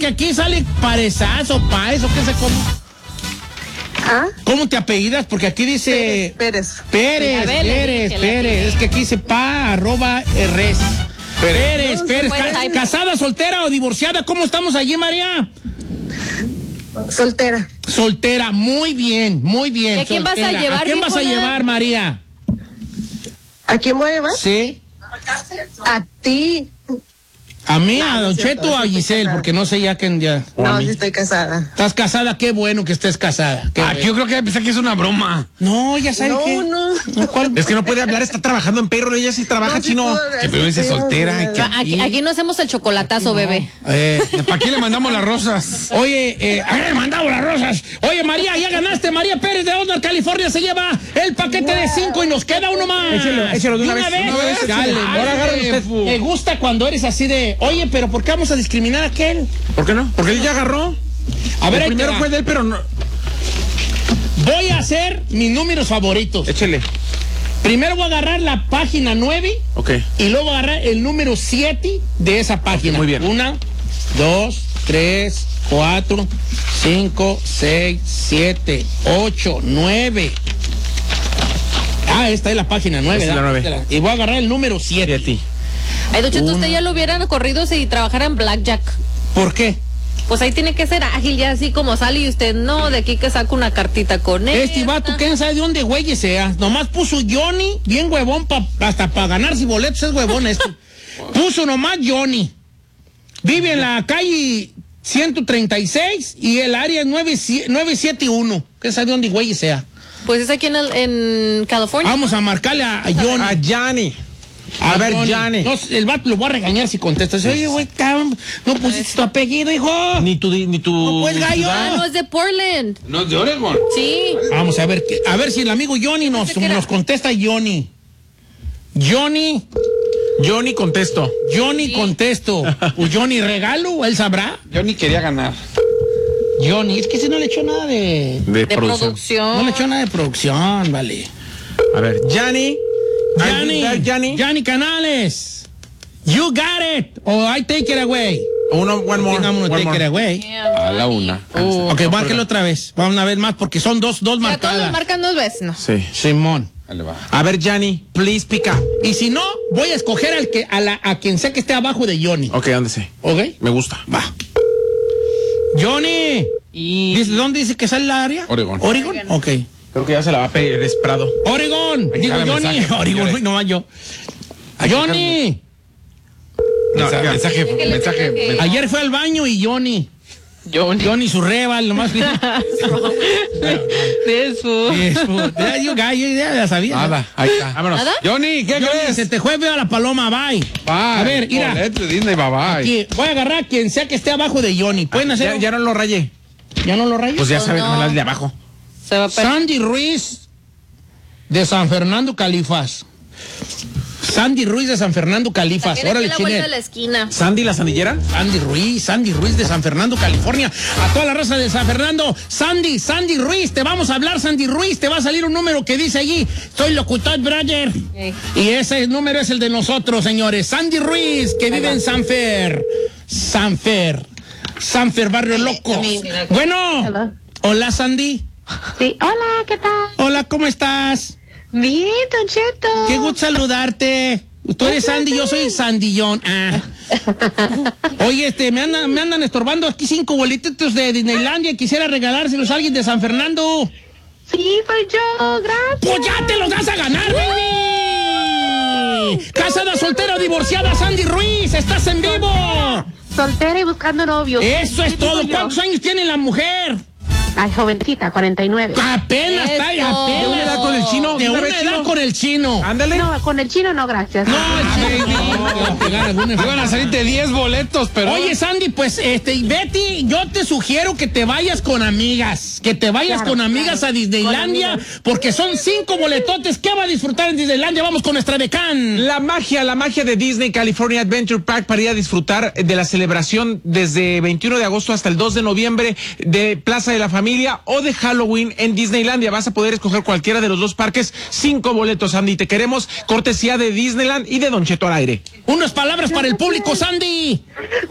que aquí sale parezazo, paez, o qué sé cómo. ¿Ah? ¿Cómo te apellidas? Porque aquí dice... Pérez. Pérez. Es que aquí dice @res. Pérez. ¿Casada, soltera o divorciada? ¿Cómo estamos allí, María? Soltera. Soltera, muy bien. ¿Y a quién vas a llevar? ¿A quién vas a llevar, María? ¿A quién voy a llevar? Sí. A ti. A mí, a Don no es cierto, Cheto o a sí estoy Giselle, casada. porque no sé ya quién ya. No, sí estoy casada. ¿Estás casada? Qué bueno que estés casada. Yo creo que pensé que es una broma. No, ya sabes que... No. ¿Cuál? Es que no puede hablar, está trabajando en perro, ella sí trabaja, No, sí chino. puedo hablar, Que pero dice sí, soltera. Aquí no hacemos el chocolatazo, bebé. ¿Para qué le mandamos las rosas? Oye, mandamos las rosas. Oye, María, ya ganaste. María Pérez de Oakland, California, se lleva el paquete de 5 y nos queda uno más. Échelo de una vez. Dale, ahora agárralo usted. Me gusta cuando eres así de, oye, pero ¿por qué vamos a discriminar a aquel? ¿Por qué no? Porque él ya agarró. A ver, el primero fue de él, pero no. Voy a hacer mis números favoritos. Échele. Primero voy a agarrar la página 9. Ok. Y luego voy a agarrar el número 7 de esa página. Muy bien. 1, 2, 3, 4, 5, 6, 7, 8, 9. Esta es la página 9. Esta es la 9. Y voy a agarrar el número 7. Ay, Don Cheto, usted ya lo hubieran corrido si trabajara en Blackjack. ¿Por qué? Pues ahí tiene que ser ágil, ya así como sale y usted no, de aquí que saca una cartita con él. Este vato, ¿quién sabe de dónde güey sea? Nomás puso Johnny, bien huevón, hasta para ganarse boletos es huevón este. Puso nomás Johnny. Vive en la calle 136 y el área es 971. ¿Quién sabe de dónde güey sea? Pues es aquí en California. Vamos a marcarle a Johnny. A Johnny. A ver, Johnny. No, el vato lo voy a regañar si contesta. Oye, güey, cabrón, no pusiste tu apellido, hijo. Ni tu. No, pues, gallo. No, es de Portland. No es de Oregon. Sí. Vamos a ver si el amigo Johnny nos contesta. Johnny contesto. Johnny contesto. ¿O Johnny regalo? ¿Él sabrá? Johnny quería ganar. Johnny, es que si no le echó nada de producción. No le echó nada de producción, vale. A ver, Johnny Canales. You got it. Or I take it away. One more. Take it away. A la una. Ok, márquelo otra vez. Vamos a ver más porque son dos marcadas. Todos marcan 2 veces, ¿no? Sí. Simón. A ver, Johnny, please pick up. Y si no, voy a escoger a quien sea que esté abajo de Johnny. Ok, ándese. Ok. Me gusta. Va. Johnny. ¿Dónde dice que sale la área? Oregon. ¿Oregon? Ok. Creo que ya se la va a pedir, es Prado. Oregon. Digo Johnny. Oregon, no yo. Johnny. No, mensaje. Ayer fue al baño y Johnny su rival, nomás. Ya sabía. Nada, ahí está. Vámonos. ¿Nada? Johnny, ¿qué crees? Se te fue a la paloma, bye. A ver, mira. Disney, bye. Aquí, voy a agarrar a quien sea que esté abajo de Johnny. ¿Pueden hacer? Ya no lo rayé. ¿Ya no lo rayé? Pues ya saben, no. las de abajo. Se va a perder. Sandy Ruiz de San Fernando, Califas. Sandy Ruiz de San Fernando, Califas. También Órale, aquí a la vuelta Chine. de la esquina. ¿Sandy la sandillera? Sandy Ruiz de San Fernando, California. A toda la raza de San Fernando. Sandy Ruiz, te vamos a hablar, Sandy Ruiz. Te va a salir un número que dice allí, soy locutor, brother. Y ese número es el de nosotros, señores. Sandy Ruiz, que vive en Sanfer, Barrio Loco. Bueno. Hello. Hola, Sandy. Sí, hola, ¿qué tal? Hola, ¿cómo estás? Bien, Don Cheto. Qué gusto saludarte. Tú eres Sandy, yo soy Sandillón. Oye, me andan estorbando aquí 5 boletitos de Disneylandia. Quisiera regalárselos a alguien de San Fernando. Sí, soy yo, gracias. Pues ya te los vas a ganar, baby. Casada, soltera o divorciada, Sandy Ruiz, estás en vivo. Soltera y buscando novio. Eso es Sí, todo. soy yo. ¿Cuántos años tiene la mujer? Ay, jovencita, 49. Apenas está, ¿De una edad con el chino? De una edad con el chino. Ándale. No, con el chino no, gracias. No, Iban a salir de 10 boletos, pero... Oye, Sandy, pues, Betty, yo te sugiero que te vayas con amigas. Que te vayas con amigas a Disneylandia, porque son 5 boletotes. ¿Qué va a disfrutar en Disneylandia? Vamos con nuestra decán. La magia de Disney California Adventure Park para ir a disfrutar de la celebración desde 21 de agosto hasta el 2 de noviembre de Plaza de la Familia o de Halloween en Disneylandia. Vas a poder escoger cualquiera de los 2 parques. 5 boletos, Sandy. Te queremos, cortesía de Disneyland y de Don Cheto al aire. Unas palabras para el público, Sandy.